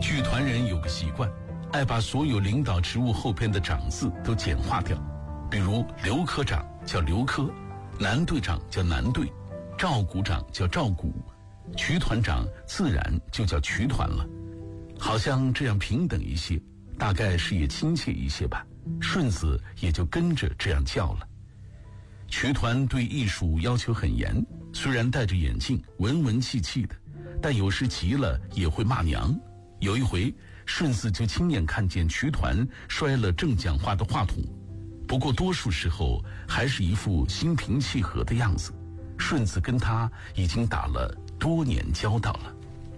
剧团人有个习惯，爱把所有领导职务后边的长字都简化掉，比如刘科长叫刘科，南队长叫南队，赵股长叫赵股，曲团长自然就叫曲团了，好像这样平等一些，大概是也亲切一些吧，顺子也就跟着这样叫了。曲团对艺术要求很严，虽然戴着眼镜文文气气的，但有时急了也会骂娘。有一回顺子就亲眼看见曲团摔了正讲话的话筒，不过多数时候还是一副心平气和的样子。顺子跟他已经打了多年交道了。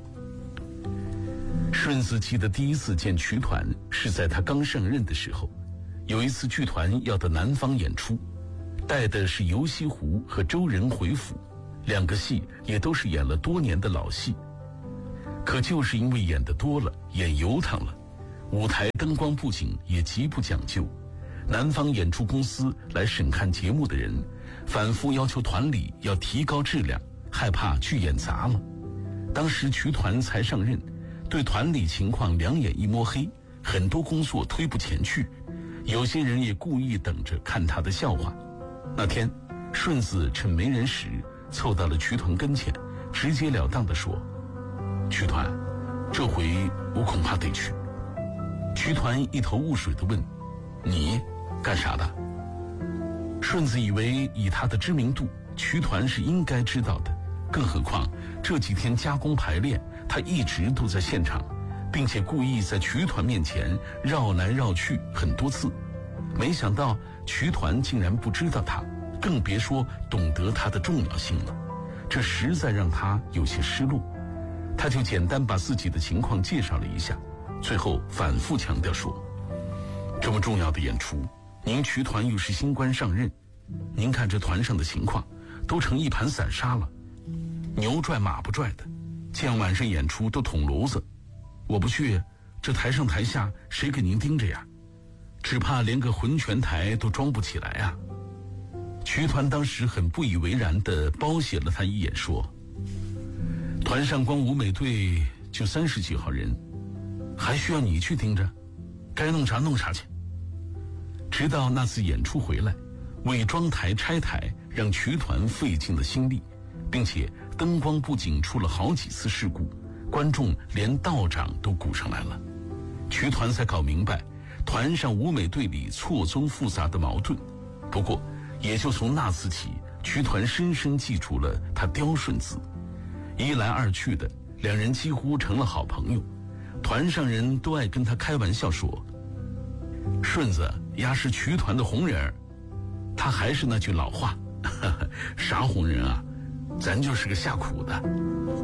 顺子记得第一次见曲团是在他刚上任的时候，有一次剧团要到南方演出，带的是游西湖和周仁回府，两个戏也都是演了多年的老戏。可就是因为演得多了，演油烫了，舞台灯光布景也极不讲究，南方演出公司来审看节目的人反复要求团里要提高质量，害怕剧演砸了。当时曲团才上任，对团里情况两眼一摸黑，很多工作推不前去，有些人也故意等着看他的笑话。那天顺子趁没人时凑到了曲团跟前，直截了当地说，曲团，这回我恐怕得去。曲团一头雾水地问，你干啥的？顺子以为以他的知名度，曲团是应该知道的，更何况这几天加工排练他一直都在现场，并且故意在曲团面前绕来绕去很多次，没想到曲团竟然不知道他，更别说懂得他的重要性了，这实在让他有些失落。他就简单把自己的情况介绍了一下，最后反复强调说，这么重要的演出，您曲团又是新官上任，您看这团上的情况都成一盘散沙了，牛拽马不拽的，见晚上演出都捅娄子，我不去，这台上台下谁给您盯着呀？只怕连个浑拳台都装不起来啊。曲团当时很不以为然地包写了他一眼说，团上光舞美队就30几号人，还需要你去盯着？该弄啥弄啥去。直到那次演出回来，伪装台拆台让曲团费尽了心力，并且灯光布景出了好几次事故，观众连道长都鼓上来了，曲团才搞明白团上舞美队里错综复杂的矛盾。不过也就从那次起，曲团深深记住了他刁顺子，一来二去的，两人几乎成了好朋友。团上人都爱跟他开玩笑说，顺子呀是曲团的红人儿。他还是那句老话，啥红人啊，咱就是个下苦的。